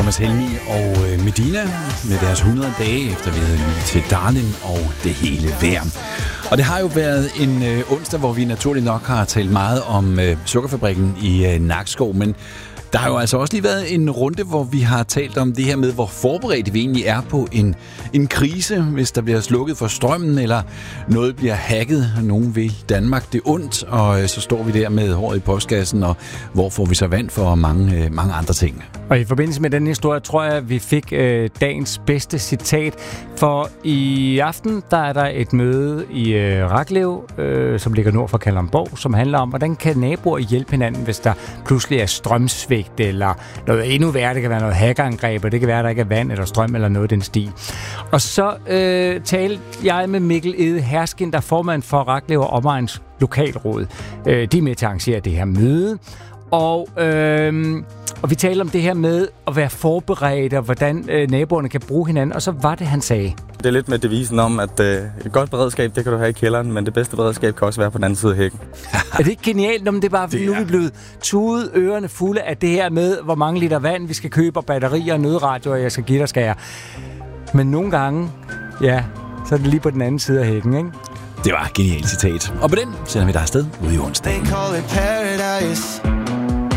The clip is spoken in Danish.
Thomas Helmig og Medina med deres 100 dage, efter vi havde lyttet til Darling og det hele vejr. Og det har jo været en onsdag, hvor vi naturligt nok har talt meget om sukkerfabrikken i Nakskov, men der har jo altså også lige været en runde, hvor vi har talt om det her med, hvor forberedt vi egentlig er på en krise, hvis der bliver slukket for strømmen, eller noget bliver hacket, nogen vil Danmark det ondt, og så står vi der med håret i postkassen, og hvor får vi så vand for mange andre ting. Og i forbindelse med den historie, tror jeg, at vi fik dagens bedste citat, for i aften, der er der et møde i Raklev, som ligger nord for Kalundborg, som handler om, hvordan kan naboer hjælpe hinanden, hvis der pludselig er strømsvigt, eller noget endnu værre, det kan være noget hackerangreb, og det kan være, at der ikke er vand eller strøm eller noget den stil. Og så talte jeg med Mikkel Ede Herskin, der er formand for Raklev og Omegns Lokalråd. De er med til at arrangere det her møde, og vi taler om det her med at være forberedt, og hvordan naboerne kan bruge hinanden, og så var det, han sagde. Det er lidt med devisen om, at et godt beredskab, det kan du have i kælderen, men det bedste beredskab kan også være på den anden side af hækken. Er det ikke genialt? Det er bare, fordi nu er vi blevet tudet ørerne fulde af det her med, hvor mange liter vand vi skal købe, og batterier og nødradioer, jeg skal give dig, skal jeg. Men nogle gange, ja, så er det lige på den anden side af hækken, ikke? Det var et genialt citat. Og på den sender vi dig afsted ude i onsdag.